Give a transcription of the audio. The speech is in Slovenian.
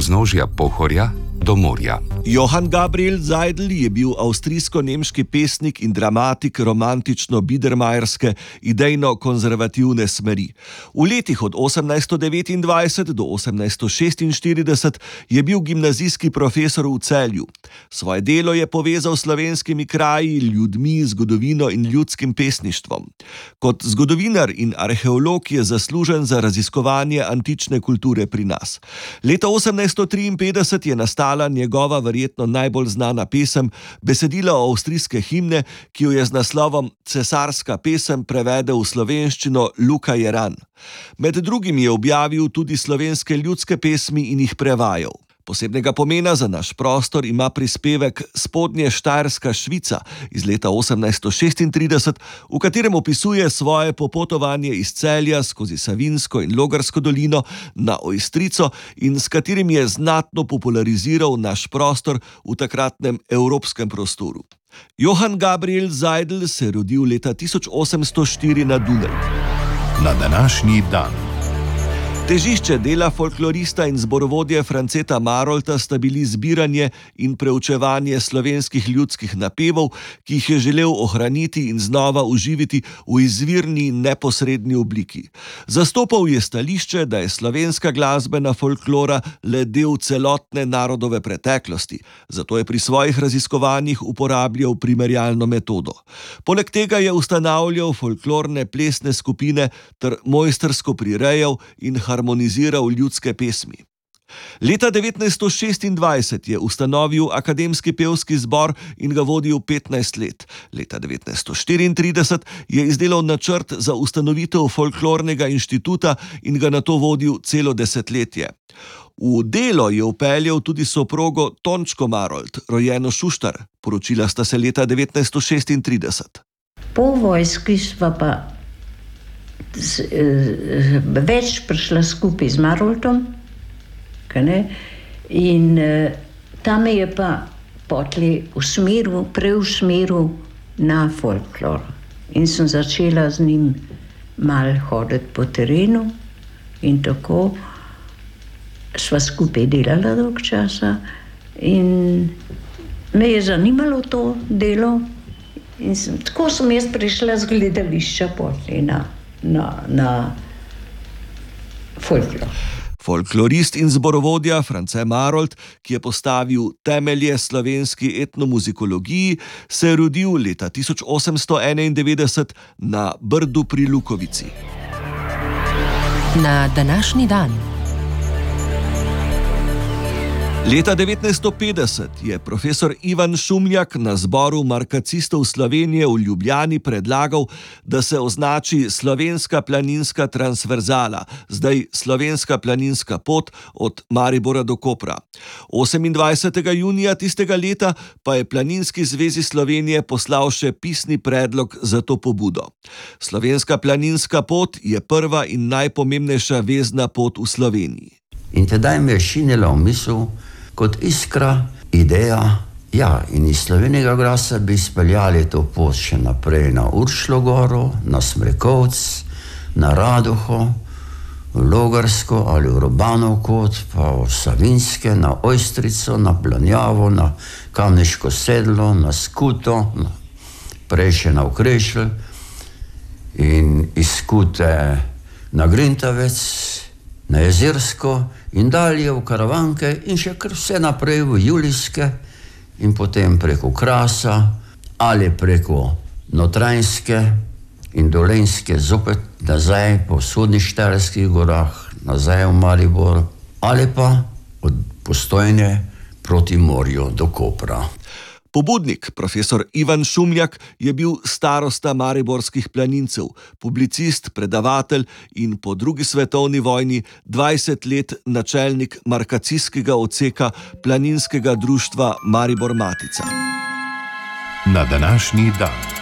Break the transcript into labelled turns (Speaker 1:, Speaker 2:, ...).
Speaker 1: vznožja Pohorja do morja.
Speaker 2: Johann Gabriel Seidl je bil avstrijsko-nemški pesnik in dramatik romantično-biedermajerske, idejno-konzervativne smeri. V letih od 1829 do 1846 je bil gimnazijski profesor v Celju. Svoje delo je povezal s slovenskimi kraji, ljudmi, zgodovino in ljudskim pesništvom. Kot zgodovinar in arheolog je zaslužen za raziskovanje antične kulture pri nas. Leta 1853 je nastala njegova verjetno najbolj znana pesem, besedilo avstrijske himne, ki jo je z naslovom Cesarska pesem prevedel v slovenščino Luka Jeran. Med drugim je objavil tudi slovenske ljudske pesmi in jih prevajal. Posebnega pomena za naš prostor ima prispevek Spodnje Štajerska Švica iz leta 1836, v katerem opisuje svoje popotovanje iz Celja skozi Savinjsko in Logarsko dolino na Ojstrico in s katerim je znatno populariziral naš prostor v takratnem evropskem prostoru. Johann Gabriel Seidl se je rodil leta 1804 na Dunaju.
Speaker 1: Na današnji dan.
Speaker 2: Težišče dela folklorista in zborovodje Franceta Marolta sta bili zbiranje in preučevanje slovenskih ljudskih napevov, ki jih je želel ohraniti in znova oživiti v izvirni neposredni obliki. Zastopal je stališče, da je slovenska glasbena folklora le del celotne narodove preteklosti, zato je pri svojih raziskovanjih uporabljal primerjalno metodo. Poleg tega je ustanavljal folklorne plesne skupine ter mojstrsko prirejal in harmoniziral ljudske pesmi. Leta 1926 je ustanovil Akademski pevski zbor in ga vodil 15 let. Leta 1934 je izdelal načrt za ustanovitev folklornega inštituta in ga nato vodil celo desetletje. V delo je vpeljal tudi soprogo Tončko Marolt, rojeno Šuštar. Poročila sta se leta 1936.
Speaker 3: Po vojski sva pa več prišla skupaj z Maroltom, in tam je pa potli preusmeril na folklor. In sem začela z njim malo hoditi po terenu in tako sva skupaj delala dolgo časa in me je zanimalo to delo in tako sem jaz prišla z gledališča potli na folklor.
Speaker 2: Folklorist in zborovodja France Marolt, ki je postavil temelje slovenski etnomuzikologiji, se je rodil leta 1891 na Brdu pri Lukovici.
Speaker 4: Na današnji dan.
Speaker 2: Leta 1950 je profesor Ivan Šumljak na zboru markacistov Slovenije v Ljubljani predlagal, da se označi slovenska planinska transverzala, zdaj slovenska planinska pot od Maribora do Kopra. 28. junija tistega leta pa je Planinski zvezi Slovenije poslal še pisni predlog za to pobudo. Slovenska planinska pot je prva in najpomembnejša vezna pot v Sloveniji.
Speaker 5: In tedaj me je šinila v misel kot iskra, ideja, in iz Slovenjega Grasa bi izpeljali to pot še naprej na Uršljo goro, na Smrekovec, na Radoho, v Logarsko ali v Robanov kot, pa v Savinjske, na Ojstrico, na Planjavo, na Kamniško sedlo, na Skuto, prej še na Okrešelj in iz Skute na Grintavec, na Jezersko in dalje v Karavanke in še kar vse naprej v Julijske in potem preko Krasa ali preko Notranjske in Dolenjske zopet nazaj po vzhodnih Štajerskih gorah, nazaj v Maribor ali pa od Postojne proti morju do Kopra.
Speaker 2: Pobudnik, profesor Ivan Šumljak, je bil starosta mariborskih planincev, publicist, predavatelj in po drugi svetovni vojni 20 let načelnik markacijskega odseka Planinskega društva Maribor Matica.
Speaker 1: Na današnji dan.